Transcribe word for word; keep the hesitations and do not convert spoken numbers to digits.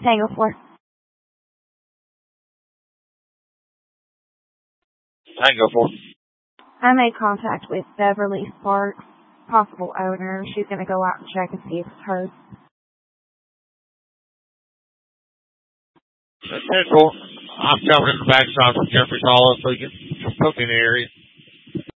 Tango four. Tango four. I made contact with Beverly Sparks, possible owner. She's going to go out and check and see if it's hers. That's cool. I'm coming in the backside from Jeffrey's Hollow, so you can cook in the area.